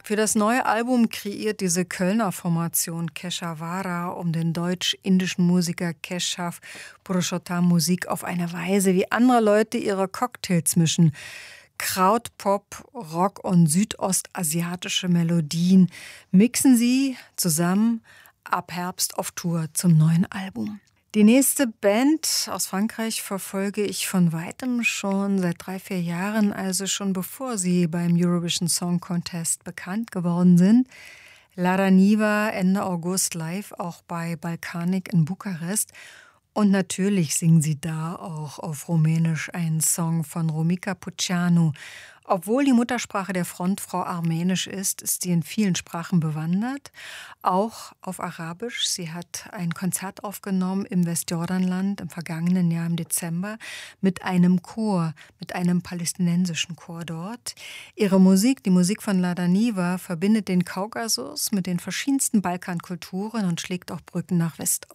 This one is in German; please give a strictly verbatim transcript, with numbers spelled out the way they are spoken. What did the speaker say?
Für das neue Album kreiert diese Kölner Formation Keshavara um den deutsch-indischen Musiker Keshav Purushottam Musik auf eine Weise, wie andere Leute ihre Cocktails mischen. Kraut, Pop, Rock und südostasiatische Melodien mixen sie zusammen ab Herbst auf Tour zum neuen Album. Die nächste Band aus Frankreich verfolge ich von weitem schon seit drei, vier Jahren, also schon bevor sie beim Eurovision Song Contest bekannt geworden sind. Lara Niva Ende August live auch bei Balkanik in Bukarest. Und natürlich singen sie da auch auf Rumänisch einen Song von Romika Puceanu. Obwohl die Muttersprache der Frontfrau Armenisch ist, ist sie in vielen Sprachen bewandert, auch auf Arabisch. Sie hat ein Konzert aufgenommen im Westjordanland im vergangenen Jahr im Dezember mit einem Chor, mit einem palästinensischen Chor dort. Ihre Musik, die Musik von Lara Niva, verbindet den Kaukasus mit den verschiedensten Balkankulturen und schlägt auch Brücken nach Westeuropa.